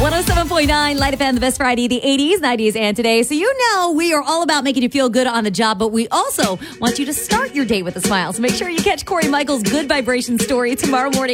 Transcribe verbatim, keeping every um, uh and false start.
one oh seven point nine Light F M, the best Friday, the eighties, nineties, and today. So you know we are all about making you feel good on the job, but we also want you to start your day with a smile. So make sure you catch Corey Michaels' Good Vibration story tomorrow morning.